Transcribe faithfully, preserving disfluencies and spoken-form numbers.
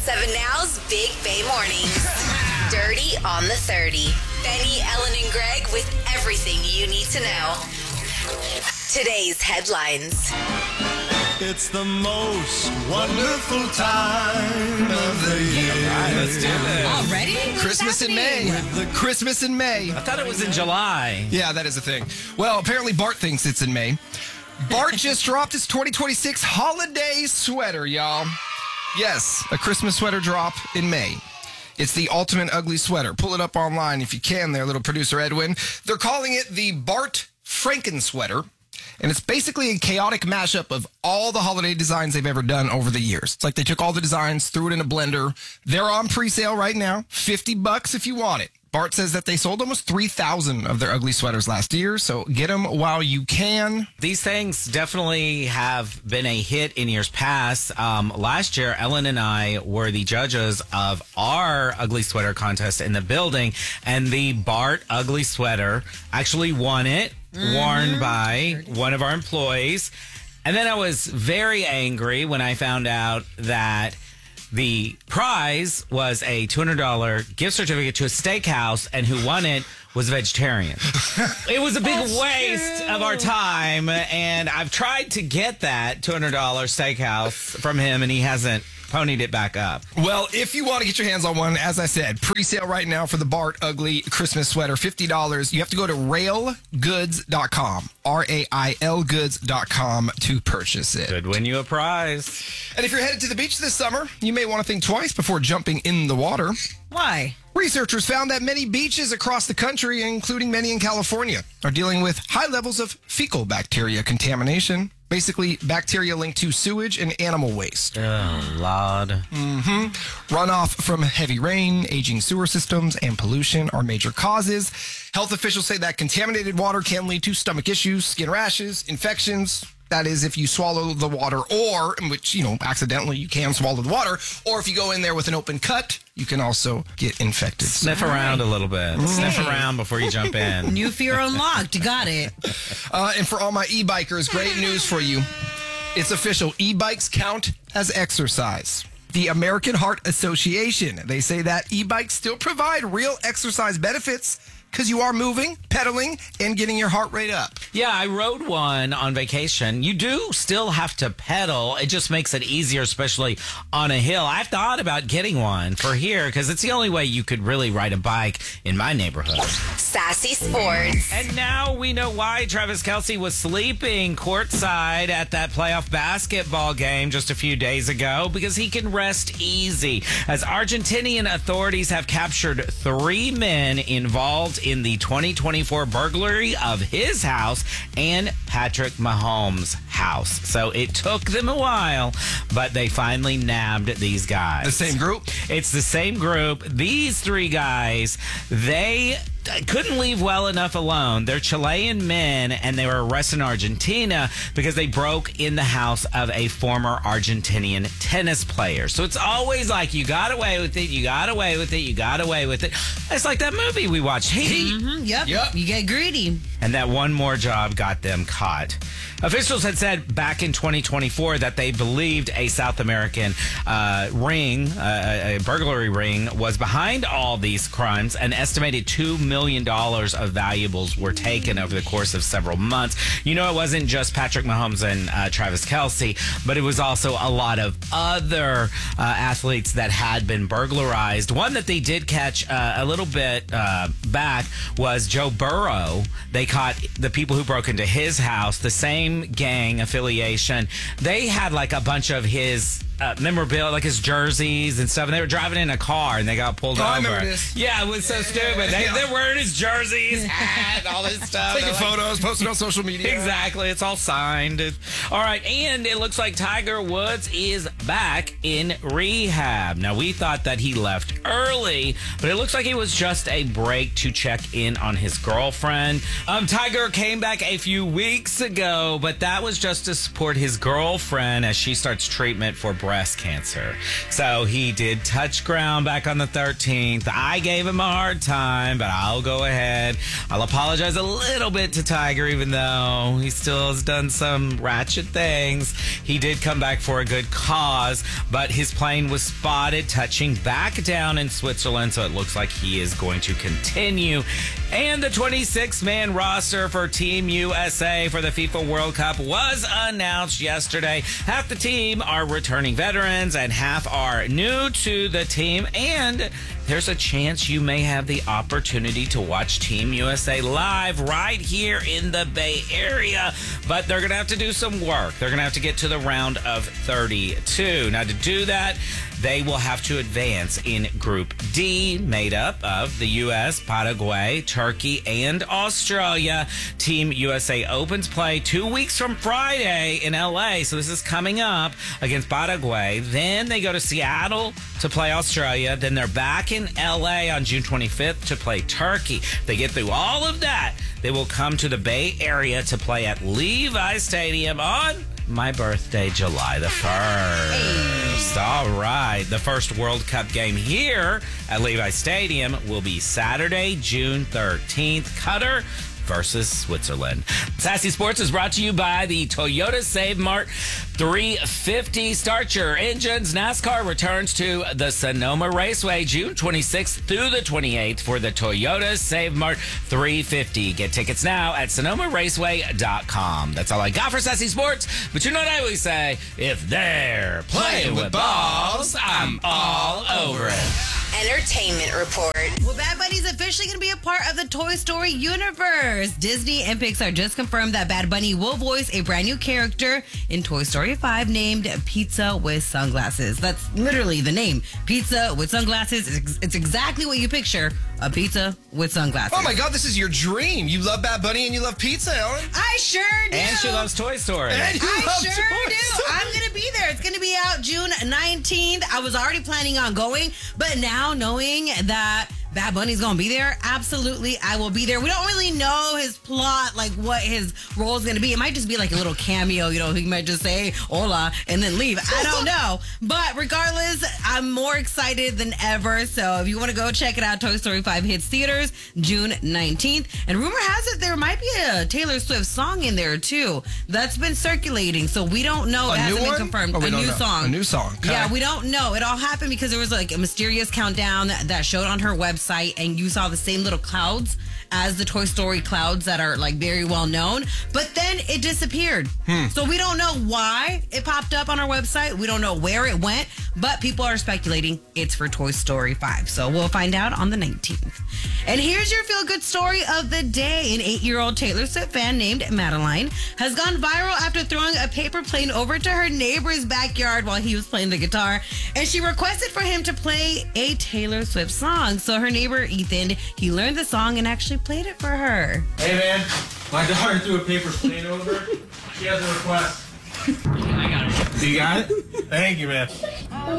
seven Now's Big Bay Mornings. Dirty on the thirty. Benny, Ellen, and Greg with everything you need to know. Today's headlines. It's the most wonderful time of the year. All right, let's do this. Already? Christmas in May. Christmas in May. I thought it was in July. Yeah, that is a thing. Well, apparently Bart thinks it's in May. Bart just dropped his twenty twenty-six holiday sweater, y'all. Yes, a Christmas sweater drop in May. It's the ultimate ugly sweater. Pull it up online if you can there, little producer Edwin. They're calling it the Bart Franken sweater. And it's basically a chaotic mashup of all the holiday designs they've ever done over the years. It's like they took all the designs, threw it in a blender. They're on pre-sale right now. fifty bucks if you want it. Bart says that they sold almost three thousand of their ugly sweaters last year, so get them while you can. These things definitely have been a hit in years past. Um, last year, Ellen and I were the judges of our ugly sweater contest in the building, and the Bart ugly sweater actually won it, mm-hmm. worn by one of our employees. And then I was very angry when I found out that the prize was a two hundred dollars gift certificate to a steakhouse, and who won it was a vegetarian. It was a big That's waste true. of our time, and I've tried to get that two hundred dollars steakhouse from him, and he hasn't ponied it back up. Well, if you want to get your hands on one, as I said, pre-sale right now for the Bart Ugly Christmas sweater, fifty dollars. You have to go to rail goods dot com, R A I L goods dot com to purchase it. Could win you a prize. And if you're headed to the beach this summer, you may want to think twice before jumping in the water. Why? Researchers found that many beaches across the country, including many in California, are dealing with high levels of fecal bacteria contamination. Basically, bacteria linked to sewage and animal waste. Oh, Lord. Mm-hmm. Runoff from heavy rain, aging sewer systems, and pollution are major causes. Health officials say that contaminated water can lead to stomach issues, skin rashes, infections. That is, if you swallow the water, or, in which, you know, accidentally you can swallow the water, or if you go in there with an open cut, you can also get infected. Sniff around a little bit. Mm. Sniff around before you jump in. New fear unlocked. Got it. Uh, and for all my e-bikers, great news for you. It's official. E-bikes count as exercise. The American Heart Association, they say that e-bikes still provide real exercise benefits because you are moving, pedaling, and getting your heart rate up. Yeah, I rode one on vacation. You do still have to pedal. It just makes it easier, especially on a hill. I've thought about getting one for here because it's the only way you could really ride a bike in my neighborhood. Sassy Sports. And now we know why Travis Kelce was sleeping courtside at that playoff basketball game just a few days ago because he can rest easy. As Argentinian authorities have captured three men involved in the twenty twenty-four burglary of his house and Patrick Mahomes' house. So it took them a while, but they finally nabbed these guys. The same group? It's the same group. These three guys, they couldn't leave well enough alone. They're Chilean men, and they were arrested in Argentina because they broke in the house of a former Argentinian tennis player. So it's always like, you got away with it, you got away with it, you got away with it. It's like that movie we watched, Heat. Mm-hmm, yep. Yep. You get greedy. And that one more job got them caught. Officials had said back in twenty twenty-four that they believed a South American uh, ring, uh, a burglary ring, was behind all these crimes. An estimated two million dollars of valuables were taken over the course of several months. You know, it wasn't just Patrick Mahomes and uh, Travis Kelce, but it was also a lot of other uh, athletes that had been burglarized. One that they did catch uh, a little bit uh, back was Joe Burrow. They caught the people who broke into his house, the same gang affiliation. They had like a bunch of his uh, memorabilia, like his jerseys and stuff, and they were driving in a car and they got pulled oh, over. I remember this. Yeah, it was so stupid. They, they're wearing his jerseys, hat, all this stuff. Taking like, photos, posting on social media. Exactly. It's all signed. All right, and it looks like Tiger Woods is back in rehab. Now, we thought that he left early, but it looks like it was just a break to check in on his girlfriend. Um, Tiger came back a few weeks ago, but that was just to support his girlfriend as she starts treatment for breast cancer. So he did touch ground back on the thirteenth. I gave him a hard time, but I'll go ahead. I'll apologize a little bit to Tiger, even though he still has done some ratchet things. He did come back for a good cause, but his plane was spotted touching back down in Switzerland, so it looks like he is going to continue. And the twenty-six man roster for Team U S A for the FIFA World Cup was announced yesterday. Half the team are returning veterans and half are new to the team, and there's a chance you may have the opportunity to watch Team U S A live right here in the Bay Area. But they're going to have to do some work. They're going to have to get to the round of thirty-two. Now, to do that, they will have to advance in Group D, made up of the U S, Paraguay, Turkey, and Australia. Team U S A opens play two weeks from Friday in L A, so this is coming up against Paraguay. Then they go to Seattle to play Australia. Then they're back in L A on June twenty-fifth to play Turkey. If they get through all of that, they will come to the Bay Area to play at Levi Stadium on my birthday, July the first. All right. The first World Cup game here at Levi Stadium will be Saturday, June thirteenth. Qatar versus Switzerland. Sassy Sports is brought to you by the Toyota Save Mart three fifty. Start your engines. NASCAR returns to the Sonoma Raceway June twenty-sixth through the twenty-eighth for the Toyota Save Mart three fifty. Get tickets now at sonoma raceway dot com. That's all I got for Sassy Sports. But you know what I always say? If they're playing with balls, I'm all over it. Entertainment Report. Well, Bad Bunny is officially going to be a part of the Toy Story universe. Disney and Pixar just confirmed that Bad Bunny will voice a brand new character in Toy Story five named Pizza with Sunglasses. That's literally the name. Pizza with Sunglasses. It's, it's exactly what you picture. A pizza with sunglasses. Oh my God, this is your dream. You love Bad Bunny and you love pizza, Ellen. I sure do. And she loves Toy Story. And you I love sure Toy do. Story. I'm going to be there. It's going to be out June nineteenth. I was already planning on going, but now knowing that Bad Bunny's going to be there, absolutely, I will be there. We don't really know his plot, like what his role is going to be. It might just be like a little cameo, you know, he might just say, hola, and then leave. I don't know. But regardless, I'm more excited than ever. So if you want to go check it out, Toy Story five hits theaters June nineteenth. And rumor has it there might be a Taylor Swift song in there, too. That's been circulating. So we don't know. A It hasn't new been one? confirmed. Oh, we a don't new know. song. A new song. Okay. Yeah, we don't know. It all happened because there was like a mysterious countdown that, that showed on her website, and you saw the same little clouds as the Toy Story clouds that are like very well known, but then it disappeared. Hmm. So we don't know why it popped up on our website. We don't know where it went, but people are speculating it's for Toy Story five. So we'll find out on the nineteenth. And here's your feel-good story of the day. An eight-year-old Taylor Swift fan named Madeline has gone viral after throwing a paper plane over to her neighbor's backyard while he was playing the guitar, and she requested for him to play a Taylor Swift song. So her neighbor, Ethan, he learned the song and actually played it for her. Hey man, my daughter threw a paper plane over. She has a request. I got it. You got it? Thank you, man.